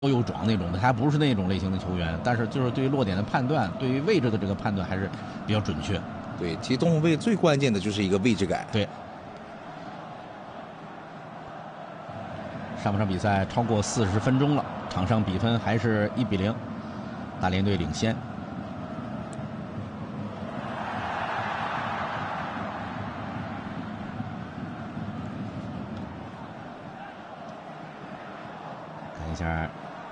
又壮那种的，他不是那种类型的球员，但是就是对于落点的判断，对于位置的这个判断还是比较准确。 对，踢中后卫最关键的就是一个位置感。 对。上半场比赛超过40分钟了，场上比分还是1比0，大连队领先。看一下，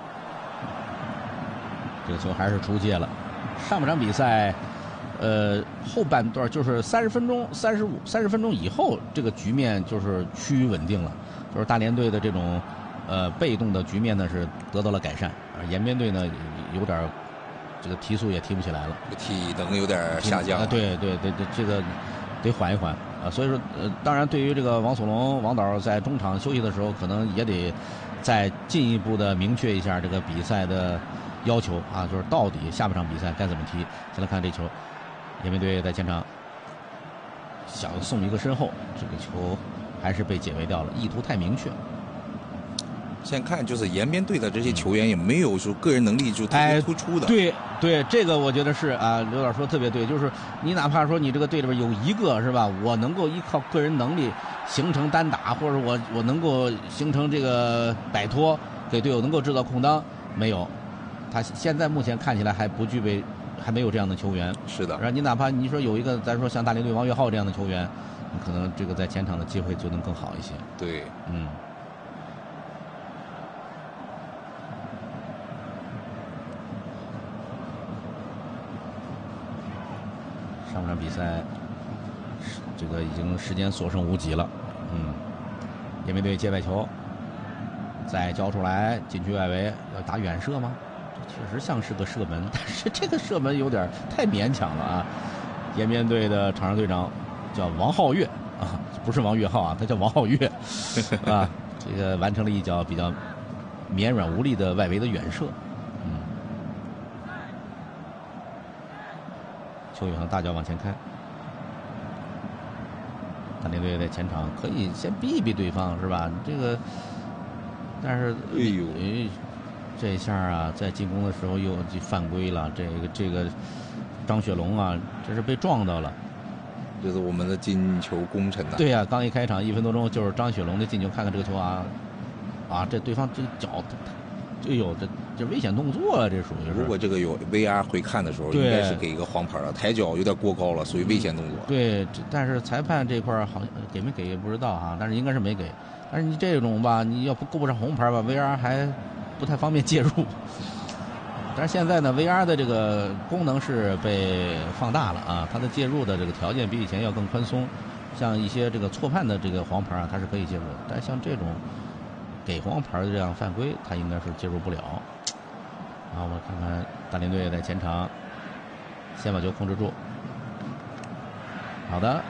这个球还是出界了。上半场比赛，后半段就是30分钟、30分钟以后，这个局面就是趋于稳定了。就是大连队的这种被动的局面呢是得到了改善，延边队呢有点这个提速也提不起来了， 体能有点下降。 对，这个得缓一缓啊。所以说当然对于这个王索龙、王导在中场休息的时候，可能也得再进一步的明确一下这个比赛的要求啊，就是到底下半场比赛该怎么踢。先来看这球，延边队在前场想送一个身后，这个球还是被解围掉了，意图太明确。 现在看就是延边队的这些球员也没有说个人能力就特别突出的。 对，这个我觉得是啊，刘导说特别对，就是你哪怕说你这个队里边有一个是吧，我能够依靠个人能力形成单打，或者我能够形成这个摆脱，给队友能够制造空当，没有。他现在目前看起来还不具备，还没有这样的球员。 是的。 然后你哪怕你说有一个，咱说像大连队王岳浩这样的球员，你可能这个在前场的机会就能更好一些。 对， 上半场比赛，这个已经时间所剩无几了。延边队接外球，再交出来，禁区外围要打远射吗？这确实像是个射门，但是这个射门有点太勉强了啊！延边队的场上队长叫王皓月啊，不是王岳浩啊，他叫王皓月啊。这个完成了一脚比较绵软无力的外围的远射。球宇航大脚往前开，大连队在前场可以先逼一逼对方是吧？这个，但是这一下啊，在进攻的时候又犯规了。这个张雪龙啊，这是被撞到了。 这是我们的进球功臣呐。 对呀，刚一开场1分多钟就是张雪龙的进球，看看这个球啊，这对方这个脚，哎呦，这危险动作啊，这属于是。 如果这个有 VR 回看的时候，应该是给一个黄牌了，抬脚有点过高了，属于危险动作。 对，但是裁判这块好像给没给也不知道哈，但是应该是没给。但是你这种吧，你要不够不上红牌吧 ，VR 还不太方便介入。但是现在呢 ，VR 的这个功能是被放大了啊，它的介入的这个条件比以前要更宽松，像一些这个错判的这个黄牌啊，它是可以介入的，但像这种给黄牌的这样犯规，它应该是介入不了。然后我们看看大连队在前场先把球控制住。好的，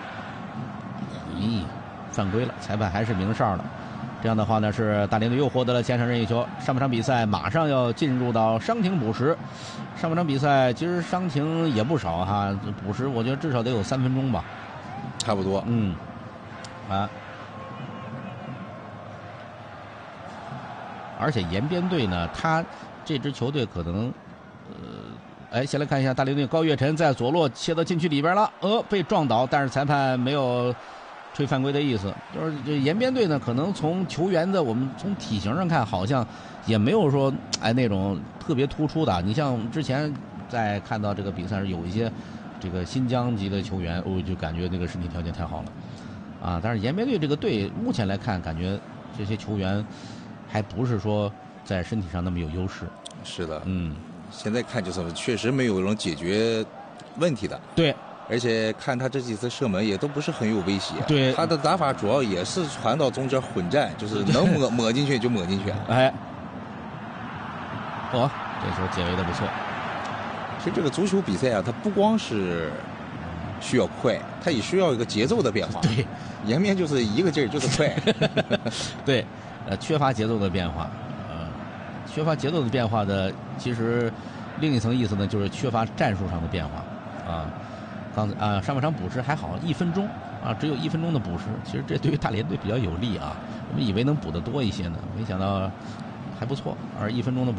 犯规了，裁判还是明哨的。这样的话呢，是大连队又获得了前场任意球。上半场比赛马上要进入到伤停补时。上半场比赛其实伤停也不少哈，补时我觉得至少得有3分钟吧， 差不多。 而且延边队呢，他这支球队可能，先来看一下大连队高岳晨在左路切到禁区里边了，被撞倒，但是裁判没有吹犯规的意思。就是这延边队呢，可能从球员的我们从体型上看，好像也没有说那种特别突出的。你像之前在看到这个比赛有一些这个新疆籍的球员，我就感觉那个身体条件太好了啊。但是延边队这个队目前来看，感觉这些球员还不是说在身体上那么有优势。 是的，现在看就是确实没有能解决问题的。 对。 而且看他这几次射门也都不是很有威胁。 对， 他的打法主要也是传到中间混战，就是能抹进去就抹进去。 这时候解围的不错。 其实这个足球比赛啊，它不光是需要快，它也需要一个节奏的变化。 对， 延边就是一个劲儿就是快。 对，缺乏节奏的变化。缺乏节奏的变化的，其实另一层意思呢，就是缺乏战术上的变化啊。上半场补时还好，1分钟啊，只有1分钟的补时，其实这对于大连队比较有利啊。我们以为能补得多一些呢，没想到还不错，而1分钟的